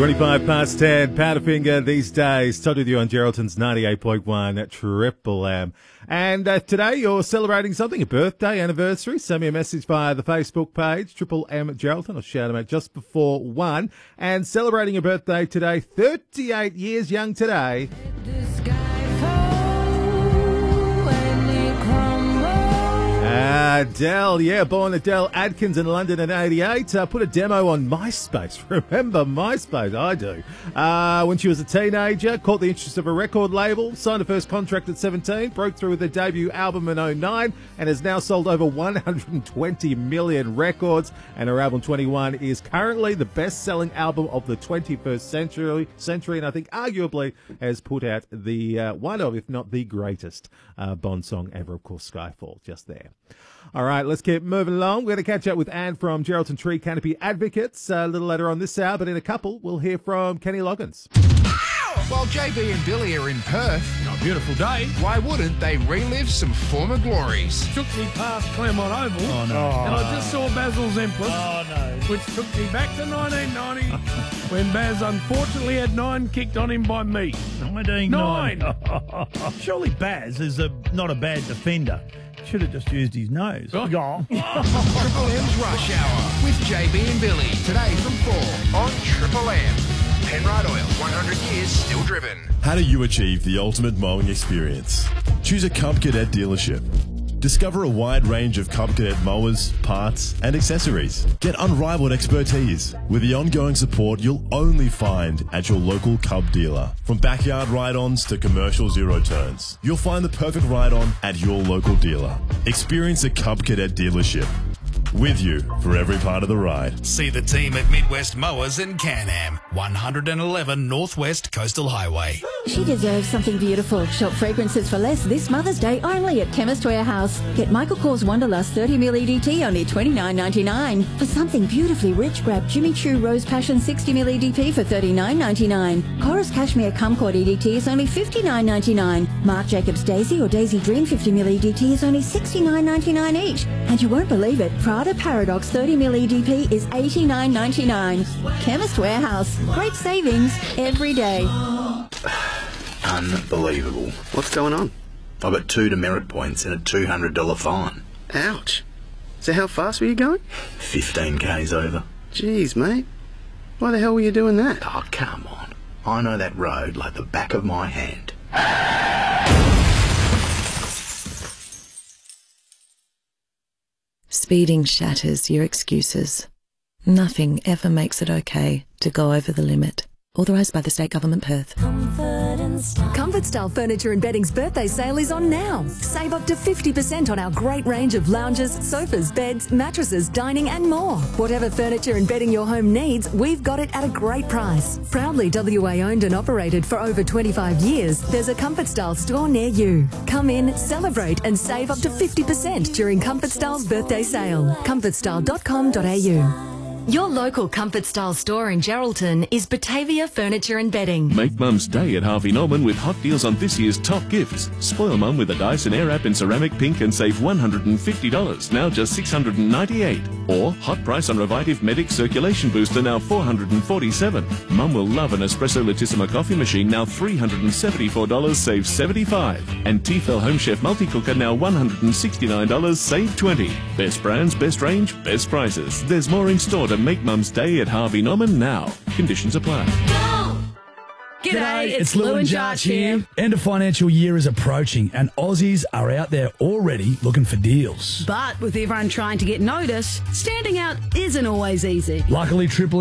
25 past 10, Powderfinger these days. Todd with you on Geraldton's 98.1 Triple M. And today you're celebrating something, a birthday, anniversary. Send me a message via the Facebook page, Triple M Geraldton. I'll shout them out just before 1. And celebrating a birthday today, 38 years young today. Adele, yeah, born Adele Adkins in London in 88. Put a demo on MySpace. Remember MySpace? I do. When she was a teenager, caught the interest of a record label, signed her first contract at 17, broke through with her debut album in 09, and has now sold over 120 million records. And her album 21 is currently the best-selling album of the 21st century, and I think arguably has put out the one of, if not the greatest, Bond song ever, of course, Skyfall, just there. All right, let's keep moving along. We're going to catch up with Anne from Geraldton Tree Canopy Advocates a little later on this hour, but in a couple, we'll hear from Kenny Loggins. While JB and Billy are in Perth, a beautiful day. Why wouldn't they relive some former glories? Took me past Claremont Oval, and I just saw Basil's Empress, which took me back to 1990, when Baz unfortunately had 9 kicked on him by me. 9. Surely Baz is not a bad defender. Should have just used his nose. Triple M's Rush Hour with JB and Billy. Today from 4 on Triple M. Penrite Oil, 100 years still driven. How do you achieve the ultimate mowing experience? Choose a Cub Cadet dealership. Discover a wide range of Cub Cadet mowers, parts, and accessories. Get unrivaled expertise with the ongoing support you'll only find at your local Cub dealer. From backyard ride-ons to commercial zero turns, you'll find the perfect ride-on at your local dealer. Experience a Cub Cadet dealership. With you for every part of the ride. See the team at Midwest Mowers in Can-Am, 111 Northwest Coastal Highway. She deserves something beautiful. Shop fragrances for less this Mother's Day only at Chemist Warehouse. Get Michael Kors Wanderlust 30ml EDT only $29.99. For something beautifully rich, grab Jimmy Choo Rose Passion 60ml EDP for $39.99. Chorus Cashmere Kumquat EDT is only $59.99. Marc Jacobs Daisy or Daisy Dream 50ml EDT is only $69.99 each. And you won't believe it, Prada Paradox 30ml EDP is $89.99. Chemist Warehouse. Great savings every day. Unbelievable. What's going on? I got 2 demerit points and a $200 fine. Ouch. So how fast were you going? 15 k's over. Jeez, mate. Why the hell were you doing that? Oh, come on. I know that road like the back of my hand. Speeding shatters your excuses. Nothing ever makes it okay to go over the limit. Authorised by the State Government, Perth. Comfort Style Furniture and Bedding's birthday sale is on now. Save up to 50% on our great range of lounges, sofas, beds, mattresses, dining and more. Whatever furniture and bedding your home needs, we've got it at a great price. Proudly WA owned and operated for over 25 years, there's a Comfort Style store near you. Come in, celebrate and save up to 50% during Comfort Style's birthday sale. comfortstyle.com.au. Your local Comfort Style store in Geraldton is Batavia Furniture and Bedding. Make Mum's Day at Harvey Norman with hot deals on this year's top gifts. Spoil Mum with a Dyson Airwrap in ceramic pink and save $150, now just $698. Or hot price on Revitive Medic Circulation Booster, now $447. Mum will love an Espresso Latissima coffee machine, now $374, save $75. And Tefal Home Chef Multi-Cooker, now $169, save $20. Best brands, best range, best prices. There's more in store to make Mum's Day at Harvey Norman now. Conditions apply. G'day, it's Lou and Jarch here. End of financial year is approaching and Aussies are out there already looking for deals. But with everyone trying to get noticed, standing out isn't always easy. Luckily, Triple